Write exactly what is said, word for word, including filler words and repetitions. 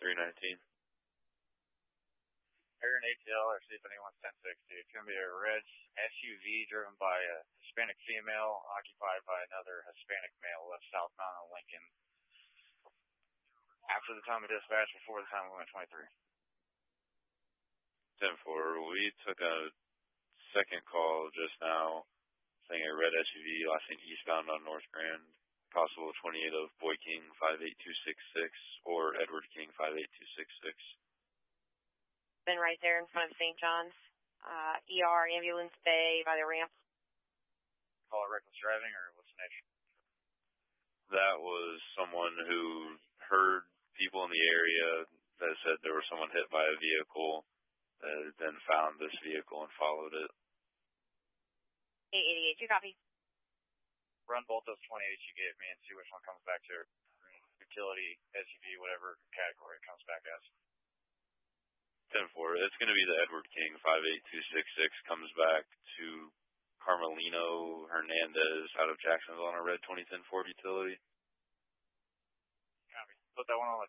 three nineteen. Aaron A T L or see if anyone's ten sixty. It's going to be a red S U V driven by a Hispanic female occupied by another Hispanic male left southbound on Lincoln. After the time of dispatch, before the time we went twenty-three. ten four, we took a second call just now saying a red S U V last seen eastbound on North Grand. Possible twenty-eight of Boy King five eight two six six or Edward King five eight two six six. Been right there in front of Saint John's. Uh, E R, ambulance bay by the ramp. Call it reckless driving or what's the next? That was someone who heard people in the area that said there was someone hit by a vehicle, that then found this vehicle and followed it. eight eighty-eight, you copy. Run both those twenty-eights you gave me and see which one comes back to utility, S U V, whatever category it comes back as. ten four, it's going to be the Edward King five eight two six six, comes back to Carmelino Hernandez out of Jacksonville on a red twenty ten Ford utility. Copy. Put that one on the